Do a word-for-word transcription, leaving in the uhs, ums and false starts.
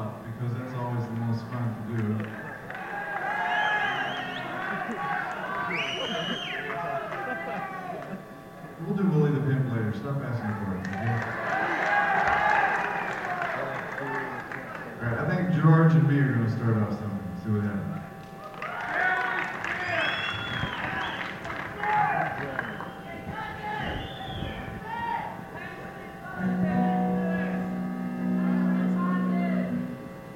up, because that's always the most fun to do. We'll do Willie the Pimp later. Stop asking for it. Okay? All right, I think George and me are going to start off something. See what happens.